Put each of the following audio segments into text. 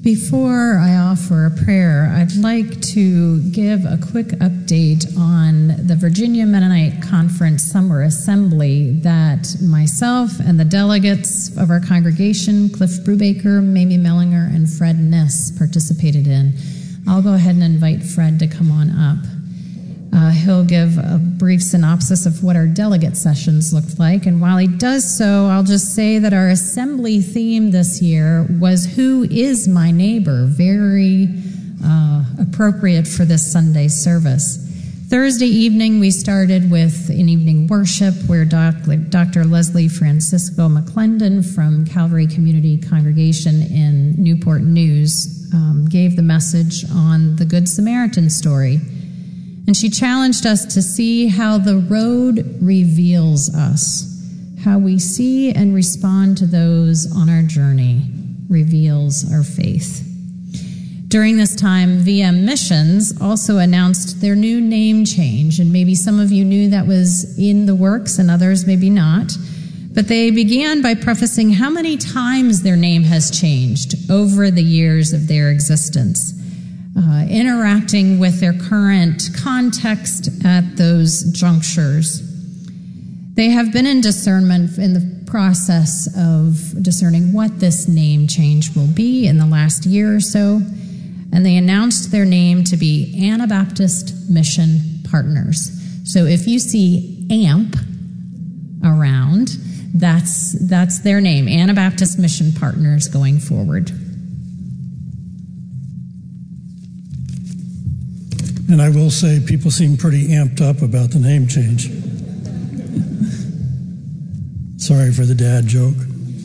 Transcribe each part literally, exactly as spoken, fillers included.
Before I offer a prayer, I'd like to give a quick update on the Virginia Mennonite Conference Summer Assembly that myself and the delegates of our congregation, Cliff Brubaker, Mamie Mellinger, and Fred Niss, participated in. I'll go ahead and invite Fred to come on up. Uh, he'll give a brief synopsis of what our delegate sessions looked like, and while he does so, I'll just say that our assembly theme this year was Who is My Neighbor? Very uh, appropriate for this Sunday service. Thursday evening, we started with an evening worship where Doctor Leslie Francisco McClendon from Calvary Community Congregation in Newport News um, gave the message on the Good Samaritan story. And she challenged us to see how the road reveals us. How we see and respond to those on our journey reveals our faith. During this time, V M Missions also announced their new name change, and maybe some of you knew that was in the works and others maybe not. But they began by prefacing how many times their name has changed over the years of their existence. Uh, interacting with their current context at those junctures. They have been in discernment in the process of discerning what this name change will be in the last year or so, and they announced their name to be Anabaptist Mission Partners. So if you see A M P around, that's, that's their name, Anabaptist Mission Partners going forward. And I will say people seem pretty amped up about the name change. Sorry for the dad joke.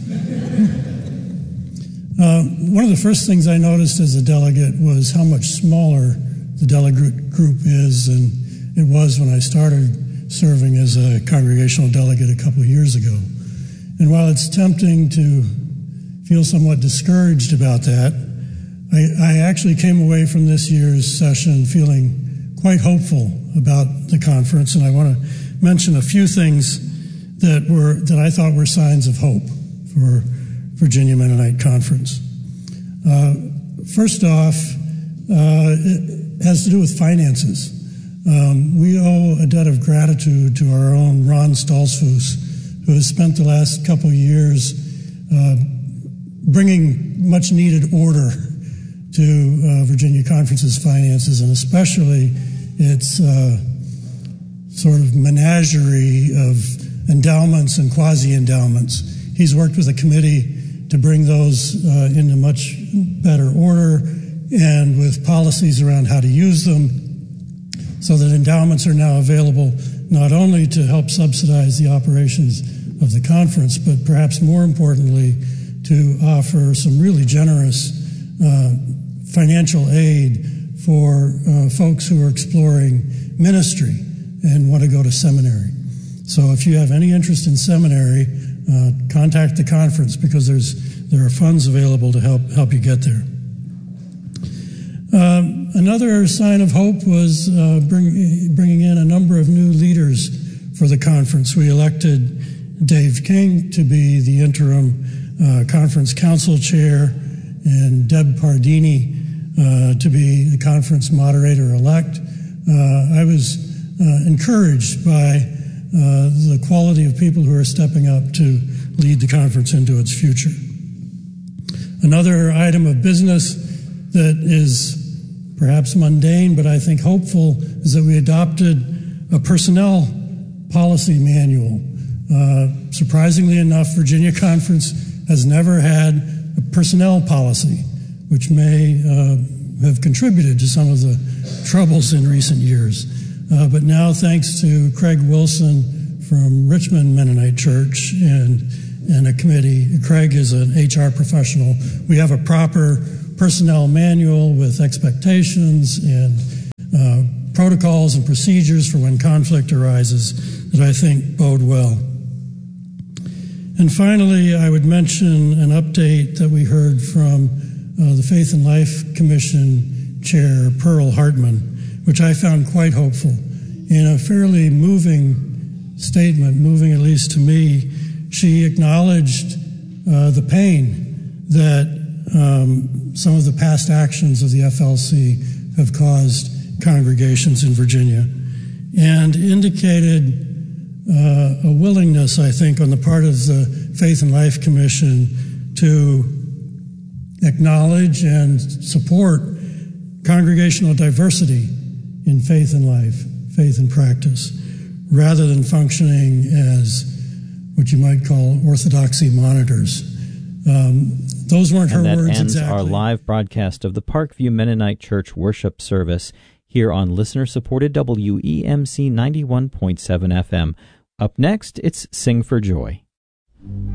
Uh, one of the first things I noticed as a delegate was how much smaller the delegate group is than it was when I started serving as a congregational delegate a couple of years ago. And while it's tempting to feel somewhat discouraged about that, I, I actually came away from this year's session feeling quite hopeful about the conference, and I want to mention a few things that were that I thought were signs of hope for Virginia Mennonite Conference. Uh, first off, uh, it has to do with finances. Um, we owe a debt of gratitude to our own Ron Stolzfus, who has spent the last couple of years uh, bringing much-needed order to uh, Virginia Conference's finances, and especially its uh, sort of menagerie of endowments and quasi-endowments. He's worked with a committee to bring those uh, into much better order and with policies around how to use them so that endowments are now available not only to help subsidize the operations of the conference, but perhaps more importantly, to offer some really generous uh, financial aid for uh, folks who are exploring ministry and want to go to seminary. So if you have any interest in seminary, uh, contact the conference because there's there are funds available to help help you get there. Um, another sign of hope was uh, bring, bringing in a number of new leaders for the conference. We elected Dave King to be the interim uh, conference council chair and Deb Pardini uh, to be the conference moderator-elect. Uh, I was uh, encouraged by uh, the quality of people who are stepping up to lead the conference into its future. Another item of business that is perhaps mundane, but I think hopeful, is that we adopted a personnel policy manual. Uh, surprisingly enough, Virginia Conference has never had a personnel policy, which may uh, have contributed to some of the troubles in recent years. Uh, but now, thanks to Craig Wilson from Richmond Mennonite Church and, and a committee, Craig is an H R professional, we have a proper personnel manual with expectations and uh, protocols and procedures for when conflict arises that I think bode well. And finally, I would mention an update that we heard from uh, the Faith and Life Commission Chair, Pearl Hartman, which I found quite hopeful. In a fairly moving statement, moving at least to me, she acknowledged uh, the pain that um, some of the past actions of the F L C have caused congregations in Virginia, and indicated uh, a willingness, I think, on the part of the Faith and Life Commission to acknowledge and support congregational diversity in faith and life, faith and practice, rather than functioning as what you might call orthodoxy monitors. Um, those weren't her and words that ends exactly. our live broadcast of the Parkview Mennonite Church worship service here on listener-supported W E M C ninety-one point seven F M. Up next, it's Sing for Joy.